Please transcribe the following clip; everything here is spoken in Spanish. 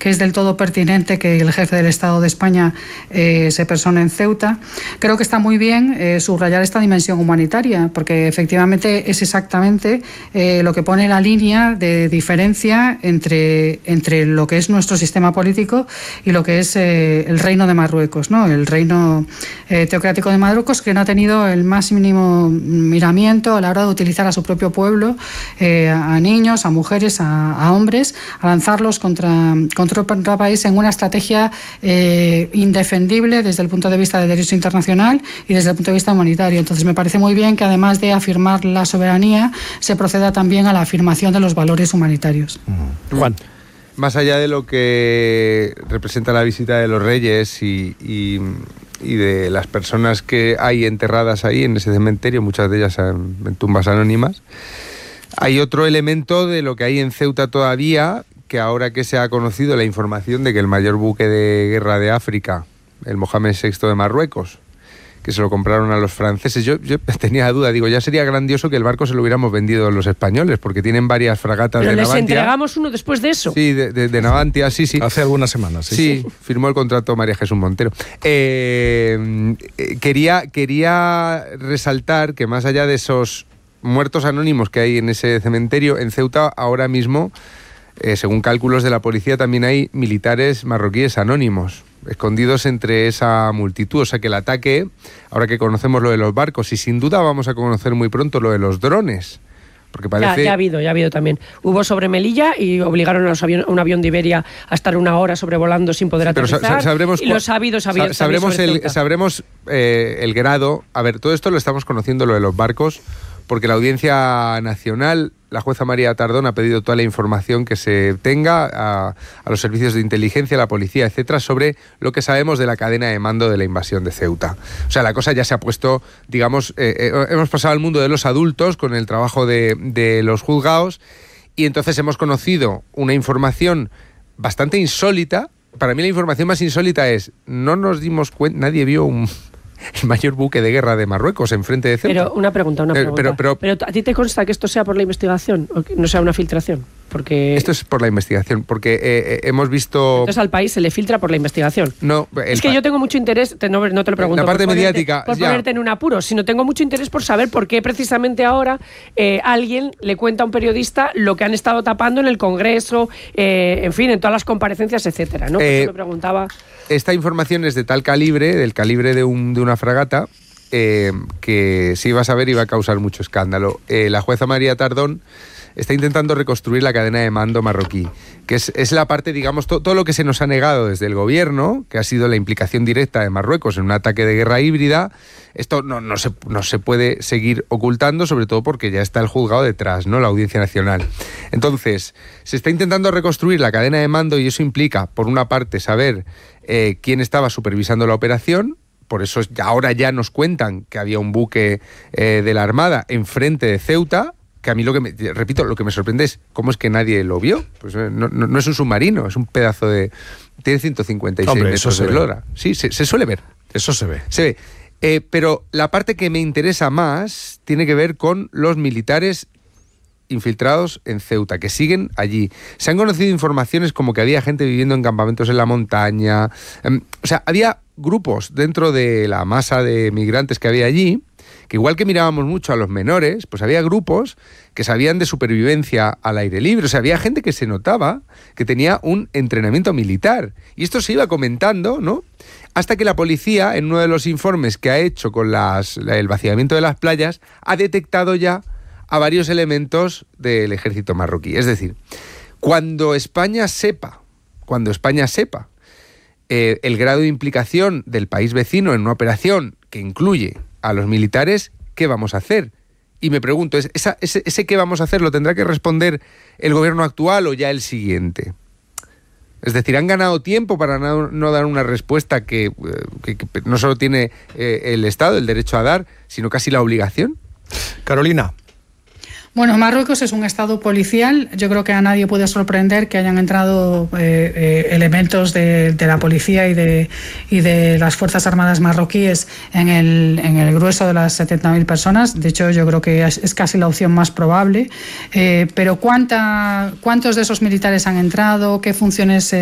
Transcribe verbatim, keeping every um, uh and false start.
que es del todo pertinente que el jefe del Estado de España eh, se persone en Ceuta. Creo que está muy bien eh, subrayar esta dimensión humanitaria, porque efectivamente es exactamente eh, lo que pone la línea de diferencia entre, entre lo que es nuestro sistema político y lo que es eh, el reino de Marruecos, ¿no? El reino eh, teocrático de Marruecos, que no ha tenido el más mínimo miramiento a la hora de utilizar a su propio pueblo, eh, a niños, a mujeres, a, a hombres, a lanzarlos contra, contra otro país en una estrategia eh, indefendible desde el punto de vista del derecho internacional y desde el punto de vista humanitario. Entonces me parece muy bien que además de afirmar la soberanía, se proceda también a la afirmación de los valores humanitarios. Juan. Más allá de lo que representa la visita de los reyes y, y, y de las personas que hay enterradas ahí en ese cementerio, muchas de ellas en, en tumbas anónimas, hay otro elemento de lo que hay en Ceuta todavía, que ahora que se ha conocido la información de que el mayor buque de guerra de África, el Mohamed sexto de Marruecos, que se lo compraron a los franceses. Yo, yo tenía duda, digo, ya sería grandioso que el barco se lo hubiéramos vendido a los españoles, porque tienen varias fragatas Pero de Navantia. ¿les entregamos uno después de eso? Sí, de, de, de Navantia, sí, sí. Hace algunas semanas, sí. Sí, firmó el contrato María Jesús Montero. Eh, quería, quería resaltar que más allá de esos muertos anónimos que hay en ese cementerio, en Ceuta ahora mismo, eh, según cálculos de la policía, también hay militares marroquíes anónimos escondidos entre esa multitud. O sea que el ataque, ahora que conocemos lo de los barcos, y sin duda vamos a conocer muy pronto lo de los drones, porque parece... Ya, ya ha habido, ya ha habido también. Hubo sobre Melilla y obligaron a, los avion, a un avión de Iberia a estar una hora sobrevolando sin poder aterrizar. Pero sa sabremos y los ha habido, sabremos, sabremos el, sabremos eh, el grado. A ver, todo esto lo estamos conociendo, lo de los barcos, porque la Audiencia Nacional, la jueza María Tardón, ha pedido toda la información que se tenga a, a los servicios de inteligencia, a la policía, etcétera, sobre lo que sabemos de la cadena de mando de la invasión de Ceuta. O sea, la cosa ya se ha puesto, digamos, eh, eh, hemos pasado al mundo de los adultos con el trabajo de, de los juzgados, y entonces hemos conocido una información bastante insólita. Para mí la información más insólita es, no nos dimos cuenta, nadie vio un... el mayor buque de guerra de Marruecos enfrente de Ceuta. Pero una pregunta, una pregunta. Pero, pero, pero, ¿a ti te consta que esto sea por la investigación o que no sea una filtración? Porque... Esto es por la investigación, porque eh, hemos visto... Entonces al país se le filtra por la investigación. No, es que yo tengo mucho interés, te, no, no te lo pregunto la parte por mediática, ponerte, por ponerte en un apuro, sino tengo mucho interés por saber por qué precisamente ahora eh, alguien le cuenta a un periodista lo que han estado tapando en el Congreso, eh, en fin, en todas las comparecencias, etcétera, ¿no? Por eh, eso me preguntaba... Esta información es de tal calibre, del calibre de, un, de una fragata, eh, que si iba a saber iba a causar mucho escándalo. Eh, la jueza María Tardón está intentando reconstruir la cadena de mando marroquí, que es, es la parte, digamos, to, todo lo que se nos ha negado desde el gobierno, que ha sido la implicación directa de Marruecos en un ataque de guerra híbrida. Esto no, no, se, no se puede seguir ocultando, sobre todo porque ya está el juzgado detrás, ¿no? La Audiencia Nacional. Entonces, se está intentando reconstruir la cadena de mando y eso implica, por una parte, saber eh, quién estaba supervisando la operación. Por eso ahora ya nos cuentan que había un buque eh, de la Armada enfrente de Ceuta, que a mí lo que me, repito, lo que me sorprende es cómo es que nadie lo vio. Pues no, no, no es un submarino, es un pedazo de... Tiene ciento cincuenta y seis Hombre, metros de eslora. Sí, se, se suele ver. Eso se ve. Se ve. Eh, pero la parte que me interesa más tiene que ver con los militares infiltrados en Ceuta, que siguen allí. Se han conocido informaciones como que había gente viviendo en campamentos en la montaña. Eh, o sea, había grupos dentro de la masa de migrantes que había allí, que igual que mirábamos mucho a los menores, pues había grupos que sabían de supervivencia al aire libre. O sea, había gente que se notaba que tenía un entrenamiento militar. Y esto se iba comentando, ¿no? Hasta que la policía, en uno de los informes que ha hecho con las, el vaciamiento de las playas, ha detectado ya a varios elementos del ejército marroquí. Es decir, cuando España sepa, cuando España sepa eh, el grado de implicación del país vecino en una operación que incluye a los militares, ¿qué vamos a hacer? Y me pregunto, ¿esa, ese, ¿ese qué vamos a hacer lo tendrá que responder el gobierno actual o ya el siguiente? Es decir, han ganado tiempo para no, no dar una respuesta que, que, que no solo tiene eh, el Estado el derecho a dar, sino casi la obligación. Carolina. Bueno, Marruecos es un estado policial. Yo creo que a nadie puede sorprender que hayan entrado eh, eh, elementos de, de la policía y de, y de las Fuerzas Armadas marroquíes en el, en el grueso de las setenta mil personas. De hecho, yo creo que es, es casi la opción más probable. Eh, pero ¿cuánta, ¿cuántos de esos militares han entrado? ¿Qué funciones